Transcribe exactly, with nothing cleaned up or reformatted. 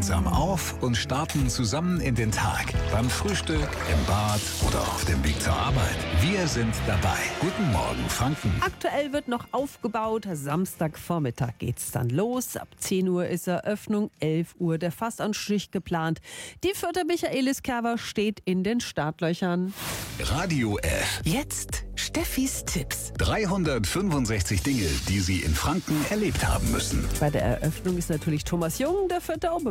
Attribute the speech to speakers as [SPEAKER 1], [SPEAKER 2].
[SPEAKER 1] gemeinsam auf und starten zusammen in den Tag. Beim Frühstück, im Bad oder auf dem Weg zur Arbeit. Wir sind dabei. Guten Morgen, Franken.
[SPEAKER 2] Aktuell wird noch aufgebaut. Samstagvormittag geht's dann los. Ab zehn Uhr ist Eröffnung, elf Uhr der Fassanstich geplant. Die vierte Michaeliskerber steht in den Startlöchern.
[SPEAKER 1] Radio F.
[SPEAKER 3] Jetzt Steffis Tipps.
[SPEAKER 1] dreihundertfünfundsechzig Dinge, die Sie in Franken erlebt haben müssen.
[SPEAKER 2] Bei der Eröffnung ist natürlich Thomas Jung der vierte